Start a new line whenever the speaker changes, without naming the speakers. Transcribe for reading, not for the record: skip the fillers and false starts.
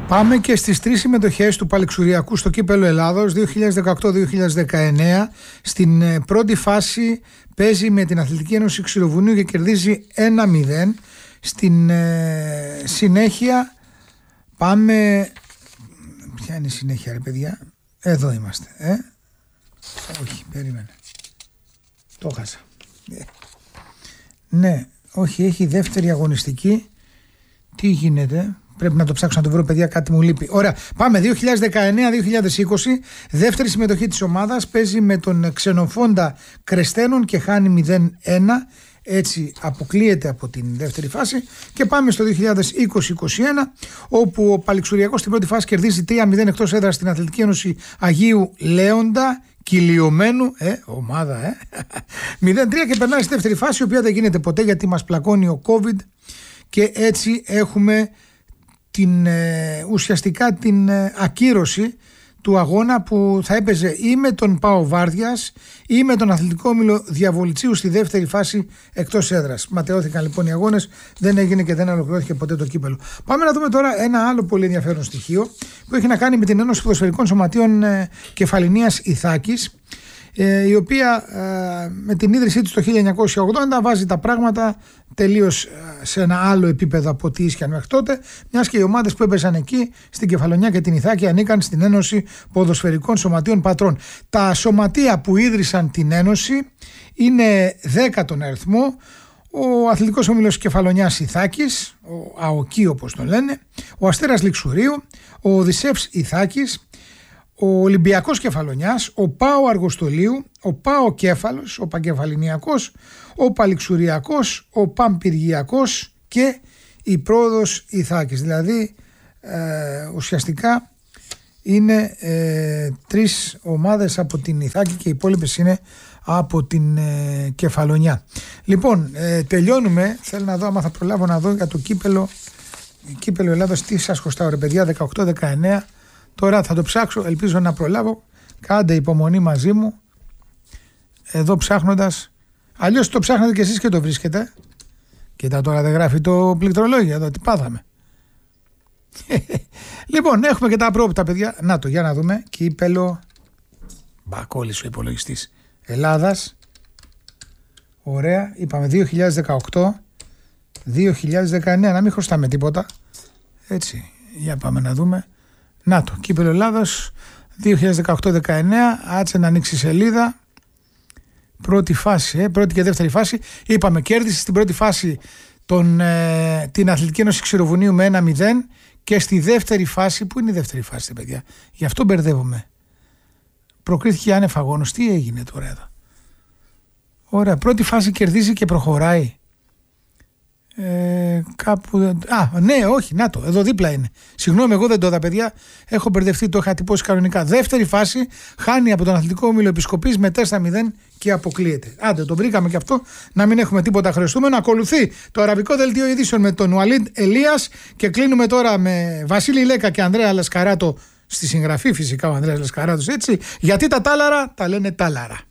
Πάμε και στις 3 συμμετοχές του Παλιξουριακού στο Κύπελλο Ελλάδος 2018-2019. Στην πρώτη φάση παίζει με την Αθλητική Ένωση Ξηροβουνίου και κερδίζει 1-0. Στην συνέχεια πάμε... Ποια είναι η συνέχεια ρε παιδιά? Εδώ είμαστε. Όχι, περίμενε. Το χάσα. Ναι, όχι, έχει δεύτερη αγωνιστική. Τι γίνεται? Πρέπει να το ψάξω να το βρω, παιδιά, κάτι μου λείπει. Ωραία, πάμε 2019-2020. Δεύτερη συμμετοχή της ομάδας. Παίζει με τον Ξενοφόντα Κρεστένων και χάνει 0-1. Έτσι αποκλείεται από την δεύτερη φάση. Και πάμε στο 2020-2021, όπου ο Παλιξουριακός στην πρώτη φάση κερδίζει 3-0 εκτός έδρας στην Αθλητική Ένωση Αγίου Λέοντα Κιλιωμένου, ομάδα, 0-3, και περνάει στη δεύτερη φάση, η οποία δεν γίνεται ποτέ γιατί μας πλακώνει ο COVID, και έτσι έχουμε ουσιαστικά την ακύρωση του αγώνα που θα έπαιζε ή με τον ΠΑΟ Βάρδιας ή με τον Αθλητικό Όμιλο Διαβολιτσίου στη δεύτερη φάση εκτός έδρας. Ματαιώθηκαν λοιπόν οι αγώνες, δεν έγινε και δεν ολοκληρώθηκε ποτέ το κύπελλο. Πάμε να δούμε τώρα ένα άλλο πολύ ενδιαφέρον στοιχείο που έχει να κάνει με την Ένωση Ποδοσφαιρικών Σωματείων Κεφαληνίας Ιθάκης, η οποία με την ίδρυσή της το 1980 βάζει τα πράγματα τελείως σε ένα άλλο επίπεδο από ό,τι ίσχυαν μέχρι τότε, μιας και οι ομάδες που έπαιζαν εκεί στην Κεφαλονιά και την Ιθάκη ανήκαν στην Ένωση Ποδοσφαιρικών Σωματείων Πατρών. Τα σωματεία που ίδρυσαν την Ένωση είναι 10 τον αριθμό: ο Αθλητικός Όμιλος Κεφαλονιάς Ιθάκης, ο ΑΟΚΙ όπως το λένε, ο Αστέρας Λιξουρίου, ο Οδυσσεύς Ιθάκης, ο Ολυμπιακός Κεφαλονιάς, ο ΠΑΟ Αργοστολίου, ο ΠΑΟ Κέφαλος, ο Παγκεφαληνιακός, ο Παλιξουριακός, ο Παμπυργιακός και η Πρόοδος Ιθάκης. Δηλαδή ουσιαστικά είναι 3 ομάδες από την Ιθάκη και οι υπόλοιπες είναι από την Κεφαλονιά. Λοιπόν, τελειώνουμε. Θέλω να δω άμα θα προλάβω να δω για το κύπελλο Ελλάδος τι σας χρωστάω ρε παιδιά, 18-19. Τώρα θα το ψάξω, ελπίζω να προλάβω. Κάντε υπομονή μαζί μου εδώ ψάχνοντας. Αλλιώς το ψάχνετε και εσείς και το βρίσκετε. Κοίτα τώρα, δεν γράφει το πληκτρολόγιο εδώ, τι πάθαμε. Λοιπόν, έχουμε και τα απρόπτα παιδιά. Να το, για να δούμε. Κύπελλο, μπακόλης ο υπολογιστής, Ελλάδας. Ωραία, είπαμε 2018-2019, να μην χρωστάμε τίποτα. Έτσι, για πάμε να δούμε. Να το, κύπελλο Ελλάδος 2018-19, άτσε να ανοίξει σελίδα. Πρώτη φάση, πρώτη και δεύτερη φάση. Είπαμε, κέρδισε στην πρώτη φάση την Αθλητική Ένωση Ξηροβουνίου με 1-0, και στη δεύτερη φάση, πού είναι η δεύτερη φάση παιδιά, γι' αυτό μπερδεύομαι. Προκρίθηκε άνευ αγώνος, τι έγινε τώρα εδώ? Ωραία, πρώτη φάση κερδίζει και προχωράει. Κάπου. Ναι, όχι, να το, εδώ δίπλα είναι. Συγγνώμη, εγώ δεν το είδα, παιδιά. Έχω μπερδευτεί, το είχα τυπώσει κανονικά. Δεύτερη φάση, χάνει από τον Αθλητικό Όμιλο Επισκοπής με 4-0 και αποκλείεται. Άντε, το βρήκαμε και αυτό, να μην έχουμε τίποτα χρειαστούμενο. Ακολουθεί το Αραβικό Δελτίο Ειδήσεων με τον Ουαλίντ Ελίας και κλείνουμε τώρα με Βασίλη Λέκα και Ανδρέα Λασκαράτο στη συγγραφή, φυσικά ο Ανδρέας Λασκαράτος, έτσι. Γιατί τα τάλαρα τα λένε τάλαρα.